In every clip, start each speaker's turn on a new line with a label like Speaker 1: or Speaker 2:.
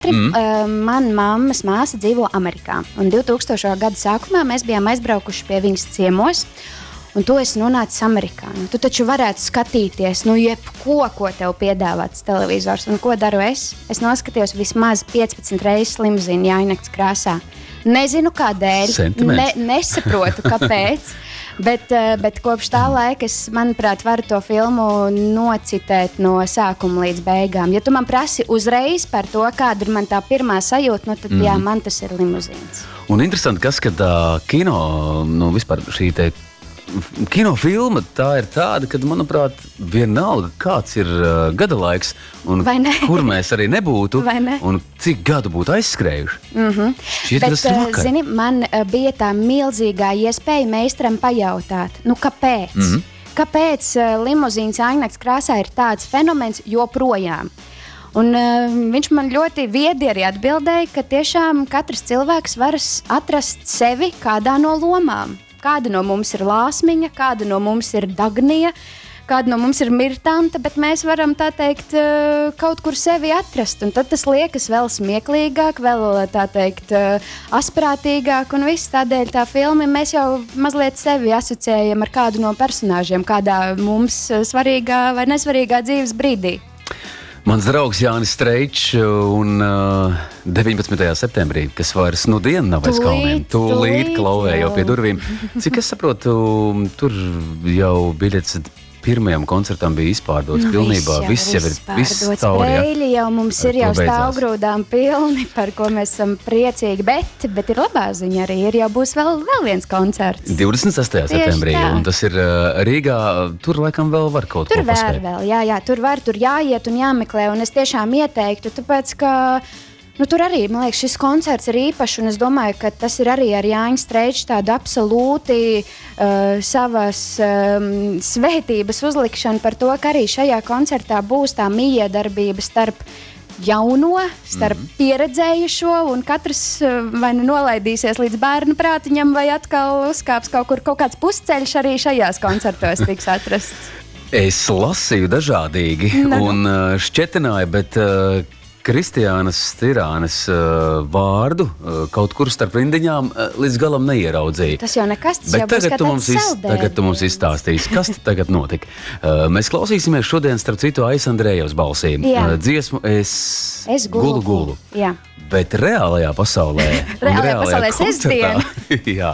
Speaker 1: Man mammas māsa dzīvo Amerikā. Un 2000. gada sākumā mēs bijām aizbraukuši pie viņas ciemos. Un tu esi nonācis Amerikā. Tu taču varētu skatīties, jebko, ko tev piedāvāts televizors. Un ko daru es? Es noskatījos vismaz 15 reizes limuzīnu Jāņakts krāsā. Nezinu, kādēļ. Nesaprotu, kāpēc. Bet kopš tā laika es, manuprāt, varu to filmu nocitēt no sākuma līdz beigām. Ja tu man prasi uzreiz par to, kāda ir man tā pirmā sajūta, tad jā, man tas ir limuzīns.
Speaker 2: Un interesanti, kas, kad kino, vispār šī te kinofilma, tā ir tāda, kad, manuprāt, vienalga, kāds ir gada laiks un kur mēs arī nebūtu un cik gadu būtu aizskrējuši.
Speaker 1: Bet, zini, man bija tā milzīgā iespēja meistaram pajautāt, kāpēc? Kāpēc limuzīns Jāņakts krāsā ir tāds fenomens joprojām? Un viņš man ļoti viedi arī atbildēja, ka tiešām katrs cilvēks var atrast sevi kādā no lomām. Kāda no mums ir Lāsmiņa, kāda no mums ir Dagnija, kāda no mums ir Mirtanta, bet mēs varam tā teikt kaut kur sevi atrast. Un tad tas liekas vēl smieklīgāk, vēl tā teikt asprātīgāk un viss. Tādēļ tā filma mēs jau mazliet sevi asociējam ar kādu no personāžiem, kādā mums svarīgā vai nesvarīgā dzīves brīdī.
Speaker 2: Mans draugs Jānis Streičs un 19. septembrī, kas vairs dienu nav aiz kalniem, tūlīt klauvē jau pie durvīm. Cik es saprotu, tur jau biļets pirmajam koncertam bija izpārdots pilnībā. Viss jau ir cauri.
Speaker 1: Reļi jau mums ir jau stāvgrūdām pilni, par ko mēs esam priecīgi, bet ir labā ziņa arī. Jau būs vēl viens koncerts.
Speaker 2: 26. septembrī, un tas ir Rīgā. Tur laikam vēl var kaut ko paspēt.
Speaker 1: Tur jāiet un jāmeklē, un es tiešām ieteiktu, tāpēc, ka tur arī, man liekas, šis koncerts ir īpašs, un es domāju, ka tas ir arī ar Jāņa Streiča tādu absolūti savas svētības uzlikšanu par to, ka arī šajā koncertā būs tā miedarbība starp jauno, starp pieredzējušo, un katrs vai nolaidīsies līdz bērnu prātiņam, vai atkal uzkāps kaut kāds pusceļš arī šajās koncertos tiks atrasts.
Speaker 2: Es lasīju dažādīgi un šķetināju, bet Kristiānas Stirānes vārdu kaut kur starp rindiņām līdz galam neieraudzīju.
Speaker 1: Tas jau nekas, tas jau būs kā tāds saldējums.
Speaker 2: Tagad tu mums izstāstīsi, kas tagad notika. Mēs klausīsimies šodien, starp citu, Aijas Andrejevas balsīm. Dziesmu Es gulu.
Speaker 1: Jā.
Speaker 2: Bet reālajā pasaulē
Speaker 1: reālajā sestdienā.
Speaker 2: Jā.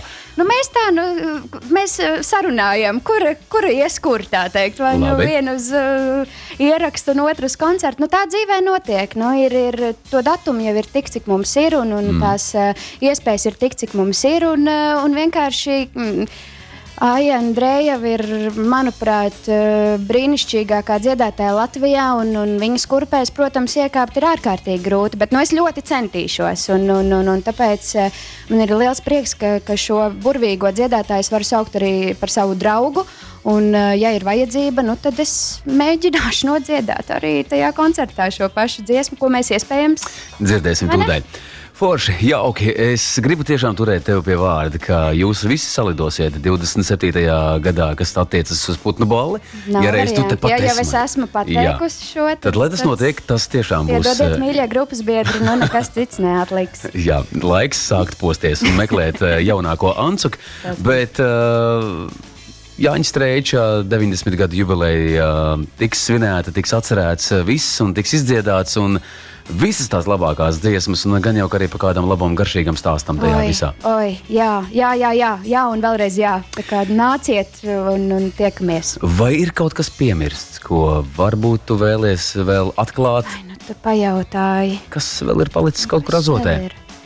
Speaker 1: Mēs sarunājam, kura ies kur, tā teikt, vai vienu uz ierakstu un otru uz koncertu. Tā dzīvē notiek. Ir to datumu jau ir tik, cik mums ir, un tās iespējas ir tik, cik mums ir, un vienkārši Aija Andrejeva ir, manuprāt, brīnišķīgākā dziedātāja Latvijā, un viņas kurpēs, protams, iekāpt ir ārkārtīgi grūti, bet es ļoti centīšos, un tāpēc man ir liels prieks, ka šo burvīgo dziedātāju var saukt arī par savu draugu, un, ja ir vajadzība, tad es mēģināšu nodziedāt arī tajā koncertā šo pašu dziesmu, ko mēs iespējams
Speaker 2: dzirdēsim tūdaļ. Forši, jauki. Es gribu tiešām turēt tevi pie vārda, ka jūs visi salidosiet 27. gadā, kas attiecas uz Putnu balli. Ja reiz tu te pat
Speaker 1: jau es esmu pateikusi šo.
Speaker 2: Tad, lai tas notiek, tas tiešām būs.
Speaker 1: Piedodiet, mīļie grupas biedri, nekas cits neatliks.
Speaker 2: Jā, laiks sākt posties un meklēt jaunāko Ancuku, bet Jāņa Streiča 90 gadu jubileja tiks svinēta, tiks atcerēts viss un tiks izdziedāts, un visas tās labākās dziesmas, un gan jau arī par kādam labam garšīgam stāstam tajā visā.
Speaker 1: Jā, un vēlreiz jā. Tā kā nāciet un tiekamies.
Speaker 2: Vai ir kaut kas piemirsts, ko varbūt tu vēlies vēl atklāt?
Speaker 1: Tu pajautāji.
Speaker 2: Kas vēl ir palicis kaut kur azotē?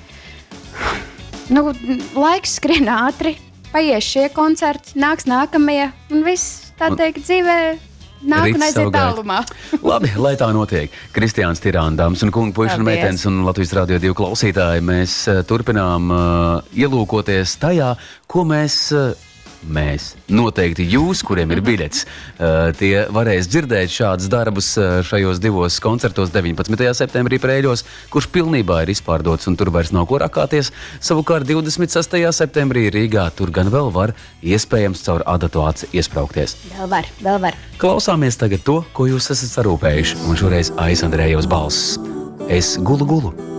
Speaker 1: Laiks skrien ātri, paies šie koncerti, nāks nākamie, un viss, tā teikt, dzīvē nāk un aiziet tālumā.
Speaker 2: Labi, lai tā notiek. Kristiāns Stirāns, dāmas un kungi, puiši un meitenes un Latvijas Radio 2 klausītāji, mēs turpinām ielūkoties tajā, ko mēs, noteikti jūs, kuriem ir biļets, tie varēs dzirdēt šādus darbus šajos divos koncertos 19. septembrī Prēļos, kurš pilnībā ir izpārdots un tur vairs nav ko rakāties. Savukārt 26. septembrī Rīgā tur gan vēl var iespējams caur adatu aci iespraukties.
Speaker 1: Vēl var.
Speaker 2: Klausāmies tagad to, ko jūs esat sarūpējuši, un šoreiz Aijas Andrejevas balss. Es gulu gulu.